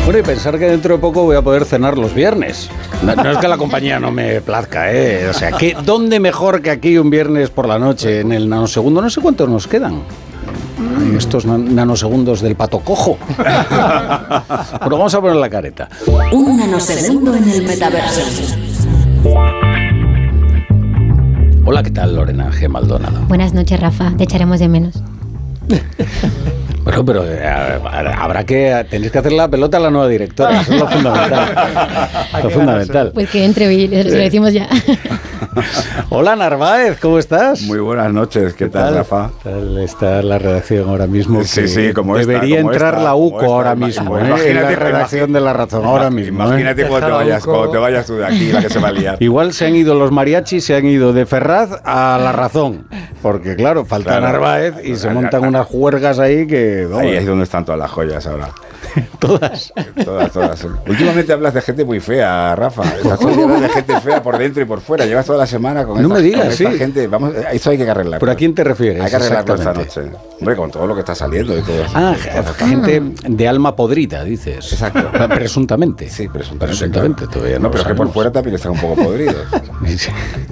Bueno, y pensar que dentro de poco voy a poder cenar los viernes. No es que la compañía no me plazca, ¿eh? O sea, ¿dónde mejor que aquí un viernes por la noche en el nanosegundo? No sé cuántos nos quedan. Estos nanosegundos del pato cojo. Pero vamos a poner la careta. Un nanosegundo en el metaverso. Hola, ¿qué tal, Lorena G. Maldonado? Buenas noches, Rafa. Te echaremos de menos. Bueno, pero tenéis que hacer la pelota a la nueva directora. Eso es lo fundamental. Lo fundamental. Pues que entre y se lo decimos ya. Hola, Narváez, ¿cómo estás? Muy buenas noches, ¿qué tal, Rafa? ¿Qué tal está la redacción ahora mismo? Sí, como debería entrar la UCO ahora mismo, en la redacción de La Razón, ahora mismo. Imagínate cuando te vayas tú de aquí, la que se va a liar. Igual se han ido los mariachis, se han ido de Ferraz a La Razón, porque claro, falta Narváez y se montan unas juergas ahí que... Vamos. Ahí es donde están todas las joyas ahora. Todas. Todas. Últimamente hablas de gente muy fea, Rafa. Estás llenas de gente fea por dentro y por fuera. Llevas toda la semana con esta gente. Vamos, eso hay que arreglarlo. ¿Pero a quién te refieres? Hay que arreglarlo esta noche. Hombre, con todo lo que está saliendo y todo eso. Gente de alma podrida, dices. Exacto. Presuntamente. Sí, presuntamente. Presuntamente, claro. todavía No, pero es que por fuera también están un poco podridos.